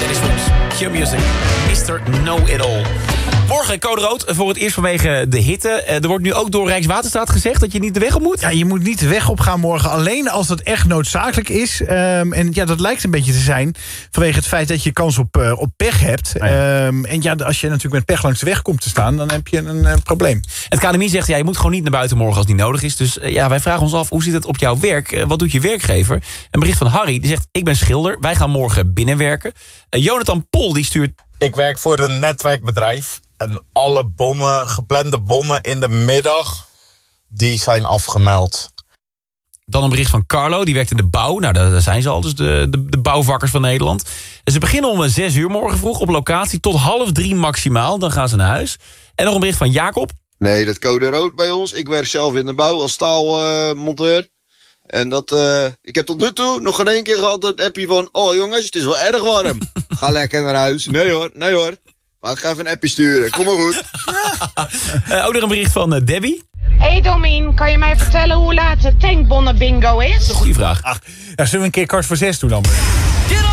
Dennis Woods, Q-Music, Mr. Know-It-All. Morgen code rood voor het eerst vanwege de hitte. Er wordt nu ook door Rijkswaterstaat gezegd dat je niet de weg op moet. Ja, je moet niet de weg op gaan morgen, alleen als dat echt noodzakelijk is. En ja, dat lijkt een beetje te zijn vanwege het feit dat je kans op pech hebt. En ja, als je natuurlijk met pech langs de weg komt te staan, dan heb je een probleem. Het KNMI zegt, ja, je moet gewoon niet naar buiten morgen als het niet nodig is. Dus ja, wij vragen ons af, hoe zit het op jouw werk? Wat doet je werkgever? Een bericht van Harry, die zegt, ik ben schilder. Wij gaan morgen binnenwerken. Jonathan Pol, die stuurt... Ik werk voor een netwerkbedrijf. En alle geplande bommen in de middag, die zijn afgemeld. Dan een bericht van Carlo, die werkt in de bouw. Nou, daar zijn ze al, dus de bouwvakkers van Nederland. En ze beginnen om 6 uur morgen vroeg op locatie, tot 2:30 maximaal. Dan gaan ze naar huis. En nog een bericht van Jacob. Nee, dat code rood bij ons. Ik werk zelf in de bouw als staalmonteur. En ik heb tot nu toe nog geen één keer gehad het appje van... Oh jongens, het is wel erg warm. Ga lekker naar huis. Nee hoor. Maar ik ga even een appje sturen. Kom maar goed. Ook nog een bericht van Debbie. Hey Domien, kan je mij vertellen hoe laat de tankbonnen bingo is? Dat is een goede vraag. Ja, zullen we een keer 5:15 doen dan? Get